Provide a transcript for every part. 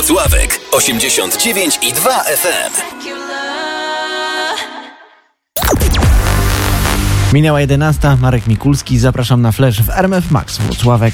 Włocławek 89,2 FM. Minęła 11, Marek Mikulski, zapraszam na Flash w RMF Max Włocławek.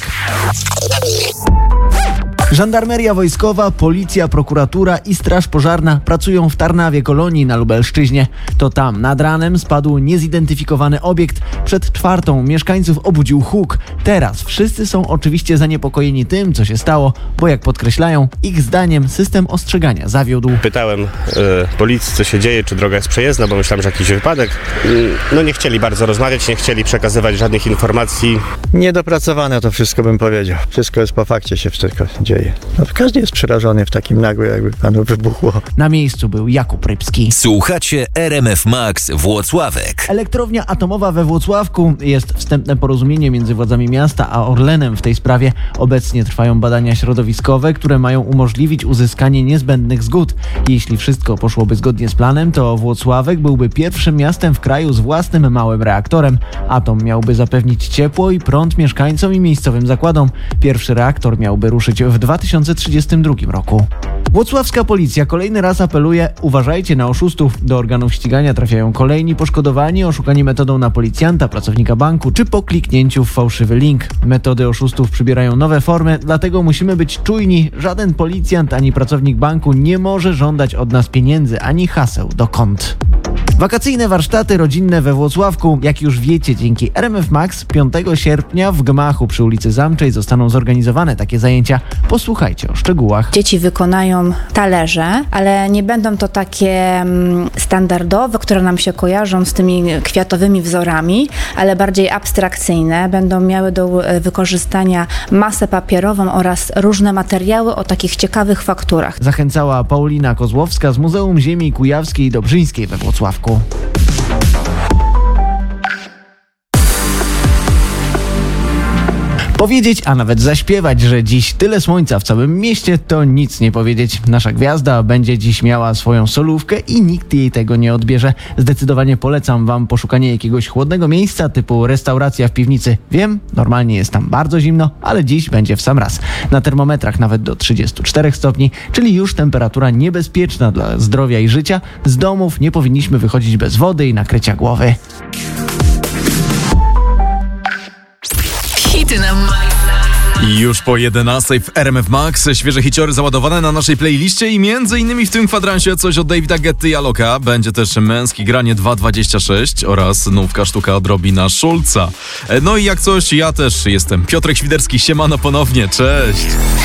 Żandarmeria wojskowa, policja, prokuratura i straż pożarna pracują w Tarnawie Kolonii na Lubelszczyźnie. To tam nad ranem spadł niezidentyfikowany obiekt. Przed 4:00 mieszkańców obudził huk. Teraz wszyscy są oczywiście zaniepokojeni tym, co się stało, bo jak podkreślają, ich zdaniem system ostrzegania zawiódł. Pytałem policji, co się dzieje, czy droga jest przejezdna, bo myślałem, że jakiś wypadek. No nie chcieli bardzo rozmawiać, nie chcieli przekazywać żadnych informacji. Niedopracowane to wszystko, bym powiedział. Wszystko jest po fakcie, się wszystko dzieje. No, każdy jest przerażony w takim nagłym, jakby panu wybuchło. Na miejscu był Jakub Rybski. Słuchacie RMF Max Włocławek. Elektrownia atomowa we Włocławku. Jest wstępne porozumienie między władzami miasta a Orlenem w tej sprawie. Obecnie trwają badania środowiskowe, które mają umożliwić uzyskanie niezbędnych zgód. Jeśli wszystko poszłoby zgodnie z planem, to Włocławek byłby pierwszym miastem w kraju z własnym małym reaktorem. Atom miałby zapewnić ciepło i prąd mieszkańcom i miejscowym zakładom. Pierwszy reaktor miałby ruszyć w 2032 roku. Włocławska policja kolejny raz apeluje: uważajcie na oszustów. Do organów ścigania trafiają kolejni poszkodowani, oszukani metodą na policjanta, pracownika banku czy po kliknięciu w fałszywy link. Metody oszustów przybierają nowe formy, dlatego musimy być czujni. Żaden policjant ani pracownik banku nie może żądać od nas pieniędzy ani haseł do kont. Wakacyjne warsztaty rodzinne we Włocławku. Jak już wiecie, dzięki RMF Max 5 sierpnia w gmachu przy ulicy Zamczej zostaną zorganizowane takie zajęcia. Posłuchajcie o szczegółach. Dzieci wykonają talerze, ale nie będą to takie standardowe, które nam się kojarzą z tymi kwiatowymi wzorami, ale bardziej abstrakcyjne. Będą miały do wykorzystania masę papierową oraz różne materiały o takich ciekawych fakturach. Zachęcała Paulina Kozłowska z Muzeum Ziemi Kujawskiej i Dobrzyńskiej we Włocławku. Powiedzieć, a nawet zaśpiewać, że dziś tyle słońca w całym mieście, to nic nie powiedzieć. Nasza gwiazda będzie dziś miała swoją solówkę i nikt jej tego nie odbierze. Zdecydowanie polecam wam poszukanie jakiegoś chłodnego miejsca typu restauracja w piwnicy. Wiem, normalnie jest tam bardzo zimno, ale dziś będzie w sam raz. Na termometrach nawet do 34 stopni, czyli już temperatura niebezpieczna dla zdrowia i życia. Z domów nie powinniśmy wychodzić bez wody i nakrycia głowy. Hity na I już po 11 w RMF Max świeże hiciory załadowane na naszej playliście i między innymi w tym kwadransie coś od Davida Guetty i Aloka. Będzie też męskie granie 2.26 oraz nówka sztuka od Robina Schulza. No i jak coś, ja też jestem Piotrek Świderski, siemano ponownie, cześć!